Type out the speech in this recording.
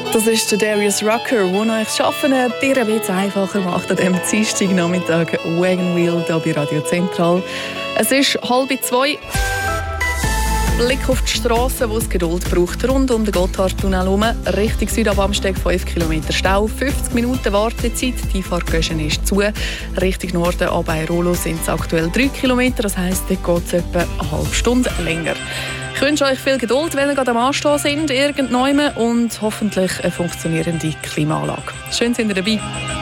Das ist der Darius Rucker, der euch das Arbeiten ein bisschen einfacher macht an diesem Dienstagnachmittag. Wagon Wheel hier bei Radio Zentral. Es ist 1:30. Blick auf die Strasse, wo es Geduld braucht. Rund um den Gotthardtunnel herum. Richtung Südabamsteig 5 Kilometer Stau, 50 Minuten Wartezeit. Die Fahrtgöschen ist zu. Richtung Norden an bei Rolo sind es aktuell 3 Kilometer. Das heisst, dort geht es etwa eine halbe Stunde länger. Ich wünsche euch viel Geduld, wenn ihr gerade am Anstehen sind, irgendwann, und hoffentlich eine funktionierende Klimaanlage. Schön, sind ihr dabei.